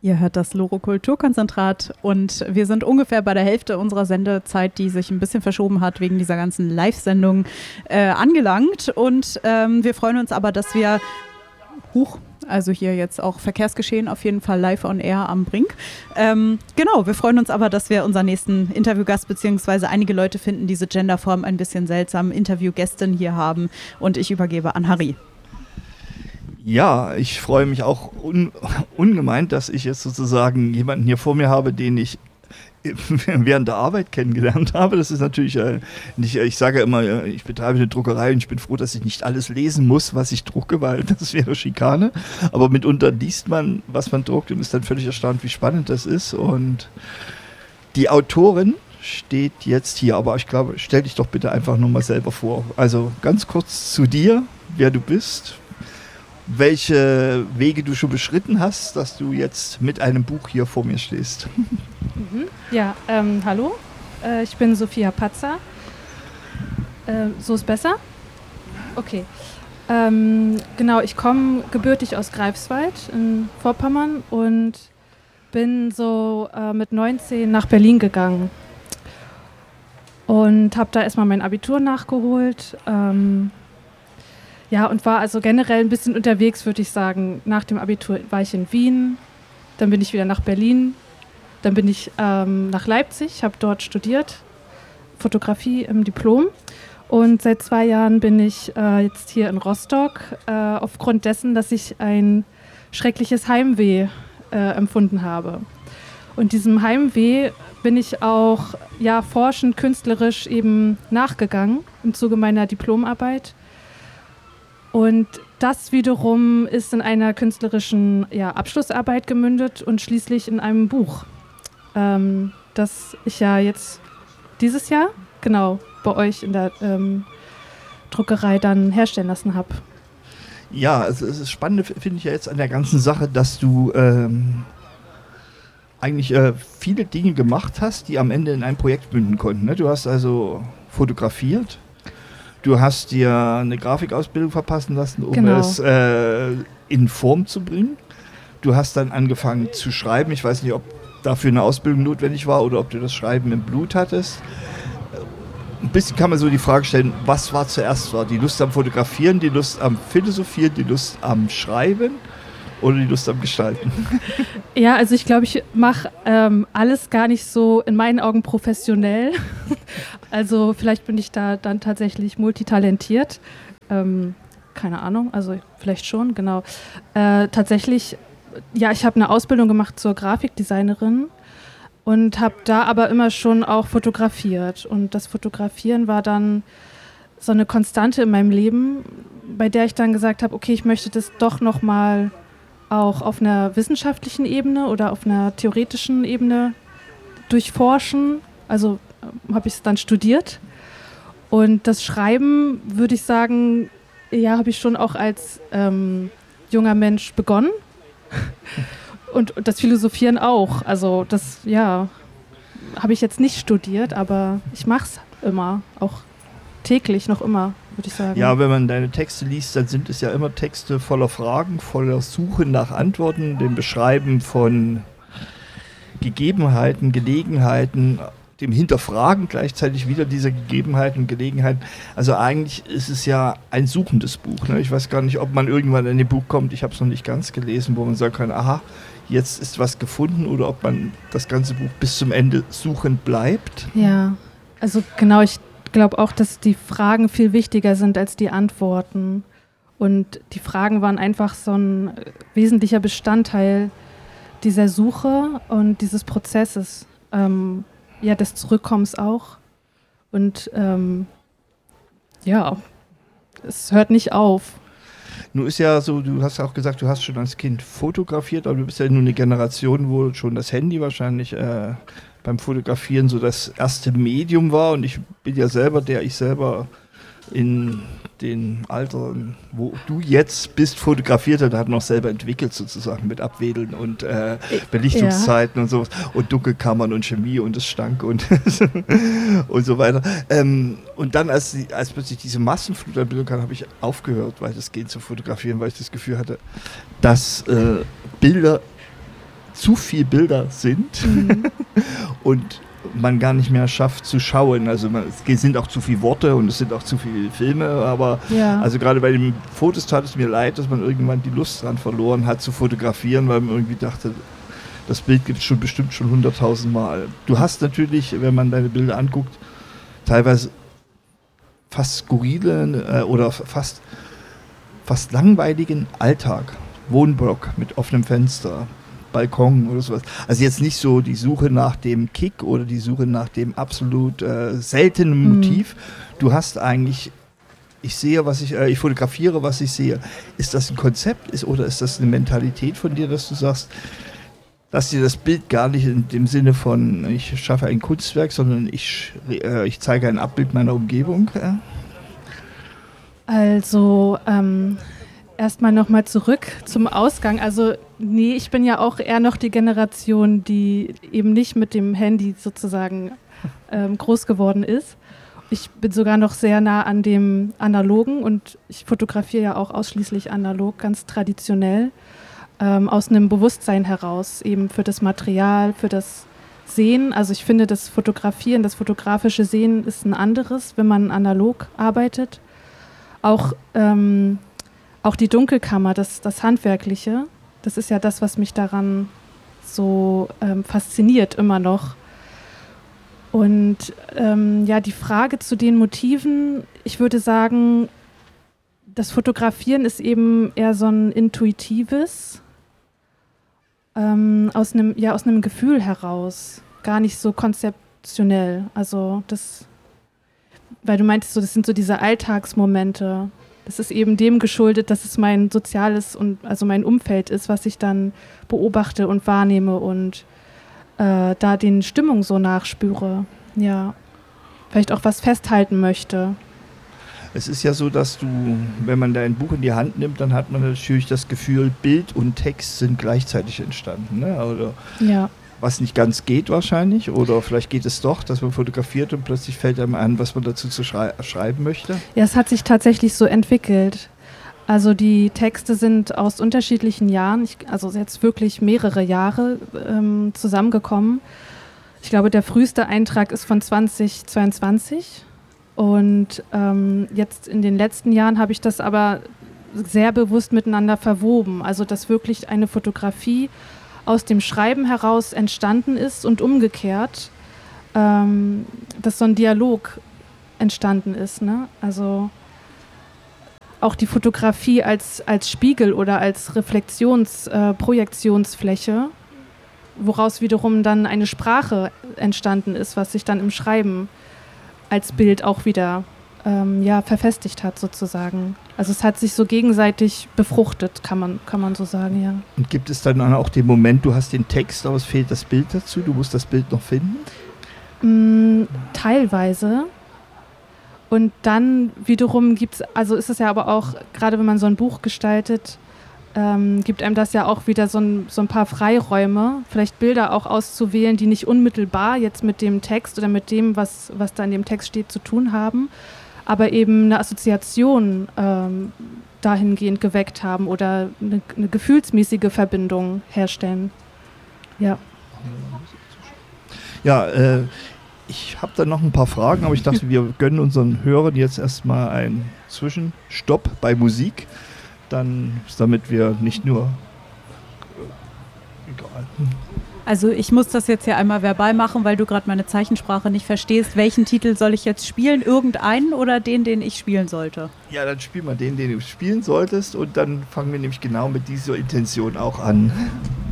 Ihr hört das Loro Kulturkonzentrat und wir sind ungefähr bei der Hälfte unserer Sendezeit, die sich ein bisschen verschoben hat wegen dieser ganzen Live-Sendung angelangt. Und wir freuen uns aber, dass wir also hier jetzt auch Verkehrsgeschehen auf jeden Fall live on air am Brink. Genau, wir freuen uns aber, dass wir unseren nächsten Interviewgast beziehungsweise einige Leute finden diese Genderform ein bisschen seltsam, Interviewgästin hier haben und ich übergebe an Harry. Ja, ich freue mich auch ungemein, dass ich jetzt sozusagen jemanden hier vor mir habe, den ich während der Arbeit kennengelernt habe. Das ist natürlich nicht, ich sage immer, ich betreibe eine Druckerei und ich bin froh, dass ich nicht alles lesen muss, was ich drucke, weil das wäre Schikane. Aber mitunter liest man, was man druckt und ist dann völlig erstaunt, wie spannend das ist. Und die Autorin steht jetzt hier, aber ich glaube, stell dich doch bitte einfach nur mal selber vor. Also ganz kurz zu dir, wer du bist, welche Wege du schon beschritten hast, dass du jetzt mit einem Buch hier vor mir stehst. Ja, hallo, ich bin Sophia Patzer. So ist besser? Okay. Genau, ich komme gebürtig aus Greifswald in Vorpommern und bin so mit 19 nach Berlin gegangen und habe da erstmal mein Abitur nachgeholt. Ja, und war also generell ein bisschen unterwegs, würde ich sagen. Nach dem Abitur war ich in Wien, dann bin ich wieder nach Berlin, dann bin ich nach Leipzig, habe dort studiert, Fotografie im Diplom. Und seit 2 Jahren bin ich jetzt hier in Rostock, aufgrund dessen, dass ich ein schreckliches Heimweh empfunden habe. Und diesem Heimweh bin ich auch forschend, künstlerisch eben nachgegangen im Zuge meiner Diplomarbeit. Und das wiederum ist in einer künstlerischen Abschlussarbeit gemündet und schließlich in einem Buch, das ich ja jetzt dieses Jahr genau bei euch in der Druckerei dann herstellen lassen habe. Ja, also das Spannende finde ich ja jetzt an der ganzen Sache, dass du eigentlich viele Dinge gemacht hast, die am Ende in ein Projekt münden konnten. Ne? Du hast also fotografiert. Du hast dir eine Grafikausbildung verpassen lassen, um es in Form zu bringen. Du hast dann angefangen zu schreiben. Ich weiß nicht, ob dafür eine Ausbildung notwendig war oder ob du das Schreiben im Blut hattest. Ein bisschen kann man so die Frage stellen, was war zuerst? War die Lust am Fotografieren, die Lust am Philosophieren, die Lust am Schreiben oder die Lust am Gestalten? Ja, also ich glaube, ich mache alles gar nicht so in meinen Augen professionell. Also vielleicht bin ich da dann tatsächlich multitalentiert. Keine Ahnung, also vielleicht schon, genau. Tatsächlich, ja, ich habe eine Ausbildung gemacht zur Grafikdesignerin und habe da aber immer schon auch fotografiert. Und das Fotografieren war dann so eine Konstante in meinem Leben, bei der ich dann gesagt habe, okay, ich möchte das doch nochmal auch auf einer wissenschaftlichen Ebene oder auf einer theoretischen Ebene durchforschen. Also habe ich es dann studiert. Und das Schreiben, würde ich sagen, ja, habe ich schon auch als junger Mensch begonnen. Und das Philosophieren auch. Also das, ja, habe ich jetzt nicht studiert, aber ich mache es immer, auch täglich noch immer, würde ich sagen. Ja, wenn man deine Texte liest, dann sind es ja immer Texte voller Fragen, voller Suche nach Antworten, dem Beschreiben von Gegebenheiten, Gelegenheiten, dem Hinterfragen gleichzeitig wieder dieser Gegebenheiten und Gelegenheiten. Also eigentlich ist es ja ein suchendes Buch. Ne? Ich weiß gar nicht, ob man irgendwann in dem Buch kommt, ich habe es noch nicht ganz gelesen, wo man sagen kann, aha, jetzt ist was gefunden, oder ob man das ganze Buch bis zum Ende suchend bleibt. Ja, also genau, ich glaube auch, dass die Fragen viel wichtiger sind als die Antworten. Und die Fragen waren einfach so ein wesentlicher Bestandteil dieser Suche und dieses Prozesses. Des Zurückkommens auch. Und es hört nicht auf. Nun ist ja so, du hast auch gesagt, du hast schon als Kind fotografiert, aber du bist ja nur eine Generation, wo schon das Handy wahrscheinlich beim Fotografieren so das erste Medium war. Und ich bin ja selber, in den Altern, wo du jetzt bist, fotografiert hat, hat noch selber entwickelt sozusagen mit Abwedeln und Belichtungszeiten und sowas und Dunkelkammern und Chemie und es stank und und so weiter. Und dann, als plötzlich diese Massenflut an Bildern kam, habe ich aufgehört, weitestgehend zu fotografieren, weil ich das Gefühl hatte, dass Bilder zu viele Bilder sind und man gar nicht mehr schafft zu schauen. Also es sind auch zu viele Worte und es sind auch zu viele Filme, aber also gerade bei den Fotos tat es mir leid, dass man irgendwann die Lust dran verloren hat zu fotografieren, weil man irgendwie dachte, das Bild gibt es bestimmt schon 100.000 Mal. Du hast natürlich, wenn man deine Bilder anguckt, teilweise fast skurrilen oder fast langweiligen Alltag. Wohnblock mit offenem Fenster, Balkon oder sowas. Also jetzt nicht so die Suche nach dem Kick oder die Suche nach dem absolut seltenen Motiv. Du hast eigentlich, ich fotografiere, was ich sehe. Ist das ein Konzept oder ist das eine Mentalität von dir, dass du sagst, dass dir das Bild gar nicht in dem Sinne von, ich schaffe ein Kunstwerk, sondern ich zeige ein Abbild meiner Umgebung? Also, erstmal nochmal zurück zum Ausgang. Also, nee, ich bin ja auch eher noch die Generation, die eben nicht mit dem Handy sozusagen groß geworden ist. Ich bin sogar noch sehr nah an dem Analogen und ich fotografiere ja auch ausschließlich analog, ganz traditionell. Aus einem Bewusstsein heraus, eben für das Material, für das Sehen. Also ich finde, das Fotografieren, das fotografische Sehen ist ein anderes, wenn man analog arbeitet. Auch die Dunkelkammer, das Handwerkliche, das ist ja das, was mich daran so fasziniert immer noch. Und die Frage zu den Motiven, ich würde sagen, das Fotografieren ist eben eher so ein intuitives, aus einem Gefühl heraus, gar nicht so konzeptionell. Also weil du meintest, das sind so diese Alltagsmomente. Das ist eben dem geschuldet, dass es mein soziales und also mein Umfeld ist, was ich dann beobachte und wahrnehme und da den Stimmung so nachspüre. Ja, vielleicht auch was festhalten möchte. Es ist ja so, dass wenn man dein Buch in die Hand nimmt, dann hat man natürlich das Gefühl, Bild und Text sind gleichzeitig entstanden. Ne? Oder was nicht ganz geht wahrscheinlich. Oder vielleicht geht es doch, dass man fotografiert und plötzlich fällt einem ein, was man dazu schreiben möchte. Ja, es hat sich tatsächlich so entwickelt. Also die Texte sind aus unterschiedlichen Jahren, also jetzt wirklich mehrere Jahre zusammengekommen. Ich glaube, der früheste Eintrag ist von 2022. Und jetzt in den letzten Jahren habe ich das aber sehr bewusst miteinander verwoben. Also dass wirklich eine Fotografie aus dem Schreiben heraus entstanden ist und umgekehrt, dass so ein Dialog entstanden ist. Ne? Also auch die Fotografie als Spiegel oder als Projektionsfläche, woraus wiederum dann eine Sprache entstanden ist, was sich dann im Schreiben als Bild auch wieder verfestigt hat sozusagen. Also es hat sich so gegenseitig befruchtet, kann man so sagen, ja. Und gibt es dann auch den Moment, du hast den Text, aber es fehlt das Bild dazu, du musst das Bild noch finden? Teilweise. Und dann wiederum ist es ja aber auch, gerade wenn man so ein Buch gestaltet, gibt einem das ja auch wieder so ein paar Freiräume, vielleicht Bilder auch auszuwählen, die nicht unmittelbar jetzt mit dem Text oder mit dem, was da in dem Text steht, zu tun haben, aber eben eine Assoziation dahingehend geweckt haben oder eine gefühlsmäßige Verbindung herstellen. Ja. Ja, ich habe da noch ein paar Fragen, aber ich dachte, wir gönnen unseren Hörern jetzt erstmal einen Zwischenstopp bei Musik. Damit wir nicht nur egal. Also ich muss das jetzt hier einmal verbal machen, weil du gerade meine Zeichensprache nicht verstehst. Welchen Titel soll ich jetzt spielen? Irgendeinen oder den ich spielen sollte? Ja, dann spiel mal den du spielen solltest und dann fangen wir nämlich genau mit dieser Intention auch an.